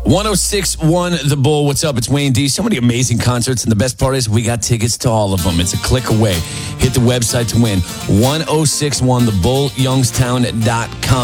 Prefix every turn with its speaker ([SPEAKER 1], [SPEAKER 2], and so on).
[SPEAKER 1] 1061 The Bull. What's up? It's Wayne D. So many amazing concerts, and the best part is we got tickets to all of them. It's a click away. Hit the website to win. 1061thebullyungstown.com.